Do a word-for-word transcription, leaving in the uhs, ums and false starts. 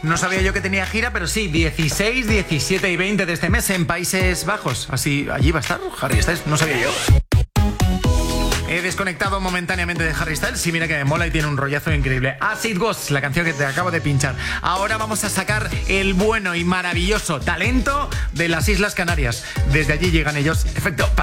No sabía yo que tenía gira, pero sí, dieciséis, diecisiete y veinte de este mes en Países Bajos. Así, allí va a estar Harry Styles, no sabía yo. He desconectado momentáneamente de Harry Styles. Sí, mira que me mola y tiene un rollazo increíble. As It Was, la canción que te acabo de pinchar. Ahora vamos a sacar el bueno y maravilloso talento de las Islas Canarias. Desde allí llegan ellos. Efecto